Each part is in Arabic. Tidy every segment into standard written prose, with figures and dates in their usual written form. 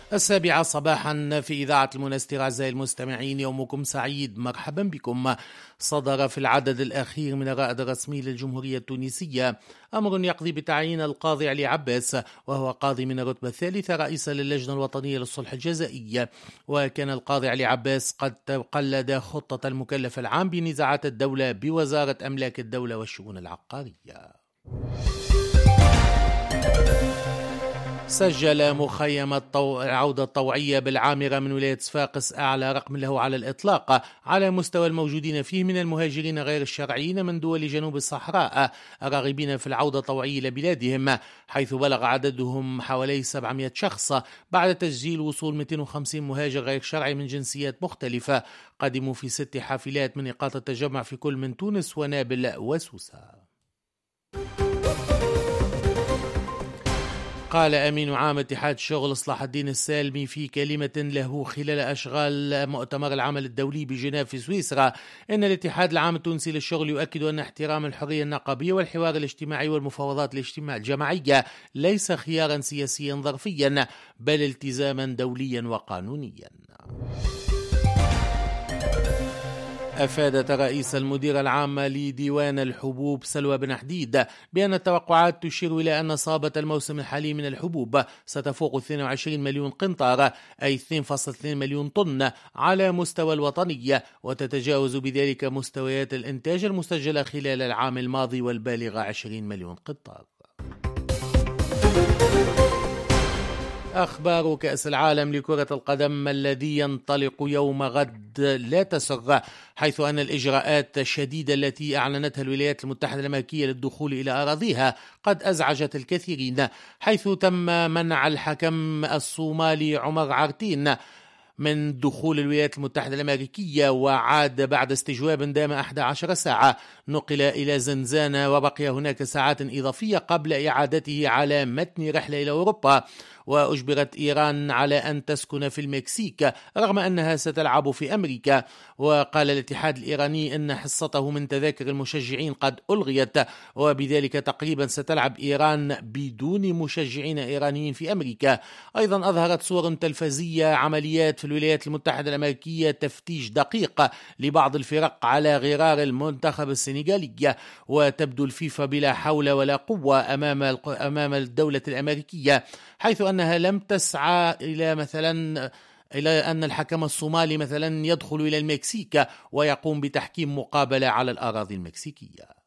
7 صباحا في إذاعة المنستير. أعزائي المستمعين، يومكم سعيد، مرحبا بكم. صدر في العدد الأخير من الرائد الرسمي للجمهورية التونسية أمر يقضي بتعيين القاضي علي عباس، وهو قاضي من الرتبة الثالثة رئيسا للجنة الوطنية للصلح الجزائي. وكان القاضي علي عباس قد قلد خطة المكلف العام بنزاعات الدولة بوزارة أملاك الدولة والشؤون العقارية. سجل مخيم العودة الطوعية بالعامرة من ولاية صفاقس أعلى رقم له على الإطلاق على مستوى الموجودين فيه من المهاجرين غير الشرعيين من دول جنوب الصحراء الراغبين في العودة الطوعية إلى بلادهم، حيث بلغ عددهم حوالي 700 شخص بعد تسجيل وصول 250 مهاجر غير شرعي من جنسيات مختلفة قدموا في 6 حافلات من نقاط التجمع في كل من تونس ونابل وسوسة. قال أمين عام اتحاد الشغل صلاح الدين السالمي في كلمة له خلال أشغال مؤتمر العمل الدولي بجنيف في سويسرا إن الاتحاد العام التونسي للشغل يؤكد أن احترام الحرية النقابية والحوار الاجتماعي والمفاوضات الجماعية ليس خيارا سياسيا ظرفيا بل التزاما دوليا وقانونيا. أفادت رئيس المدير العام لديوان الحبوب سلوى بن حديد بأن التوقعات تشير إلى أن نصابة الموسم الحالي من الحبوب ستفوق 22 مليون قنطار أي 2.2 مليون طن على مستوى الوطني، وتتجاوز بذلك مستويات الإنتاج المسجلة خلال العام الماضي والبالغة 20 مليون قنطار. أخبار كأس العالم لكرة القدم الذي ينطلق يوم غد لا تسر، حيث أن الإجراءات الشديدة التي أعلنتها الولايات المتحدة الأمريكية للدخول إلى أراضيها قد أزعجت الكثيرين، حيث تم منع الحكم الصومالي عمر عارتين من دخول الولايات المتحدة الأمريكية، وعاد بعد استجواب دام 11 ساعة. نقل إلى زنزانة وبقي هناك ساعات إضافية قبل إعادته على متن رحلة إلى أوروبا. وأجبرت إيران على أن تسكن في المكسيك رغم أنها ستلعب في أمريكا. وقال الاتحاد الإيراني أن حصته من تذاكر المشجعين قد ألغيت، وبذلك تقريبا ستلعب إيران بدون مشجعين إيرانيين في أمريكا. أيضا أظهرت صور تلفزية عمليات في الولايات المتحدة الأمريكية تفتيش دقيق لبعض الفرق على غرار المنتخب السنغالي، وتبدو الفيفا بلا حول ولا قوة أمام الدولة الأمريكية، حيث أنها لم تسعى إلى أن الحكم الصومالي مثلا يدخل إلى المكسيك ويقوم بتحكيم مقابلة على الأراضي المكسيكية.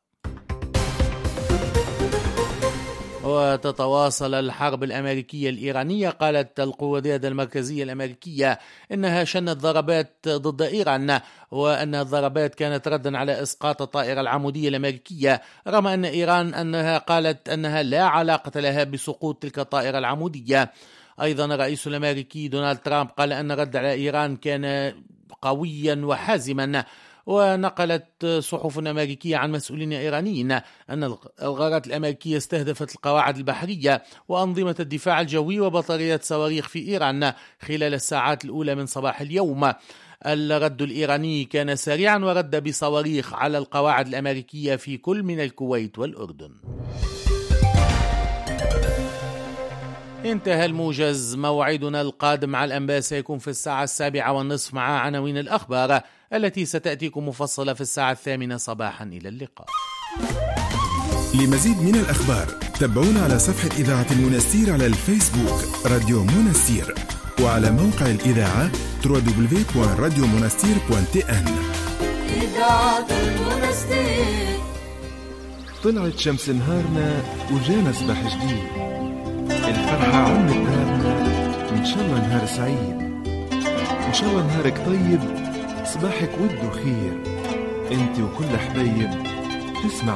وتتواصل الحرب الأمريكية الإيرانية. قالت القوات المركزية الأمريكية إنها شنت ضربات ضد إيران، وأن الضربات كانت ردا على إسقاط الطائرة العمودية الأمريكية، رغم أن إيران أنها قالت أنها لا علاقة لها بسقوط تلك الطائرة العمودية. أيضا الرئيس الأمريكي دونالد ترامب قال أن الرد على إيران كان قويا وحازما. ونقلت صحف أمريكية عن مسؤولين إيرانيين أن الغارات الأمريكية استهدفت القواعد البحرية وأنظمة الدفاع الجوي وبطاريات صواريخ في إيران خلال الساعات الأولى من صباح اليوم. الرد الإيراني كان سريعا ورد بصواريخ على القواعد الأمريكية في كل من الكويت والأردن. انتهى الموجز. موعدنا القادم مع الأنباء سيكون في الساعة 7:30 مع عناوين الأخبار التي ستأتيكم مفصلة في الساعة 8 صباحا. إلى اللقاء. لمزيد من الأخبار تابعونا على صفحة إذاعة المنستير على الفيسبوك راديو منستير، وعلى موقع الإذاعة www.radiomonastir.tn. إذاعة المنستير. طلعت شمس نهارنا وجانا صباح جديد، الفرحة عمت نهارنا، إن شاء الله نهار سعيد، إن شاء الله نهارك طيب، صباحك ود وخير، أنت وكل حبايب تسمع